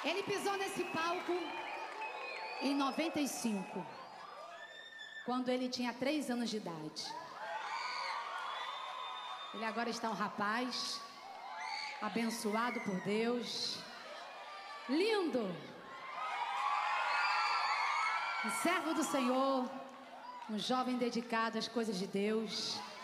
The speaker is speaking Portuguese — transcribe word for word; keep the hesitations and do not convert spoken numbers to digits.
Ele pisou nesse palco em noventa e cinco, quando ele tinha três anos de idade. Ele agora está um rapaz abençoado por Deus, lindo, um servo do Senhor, um jovem dedicado às coisas de Deus.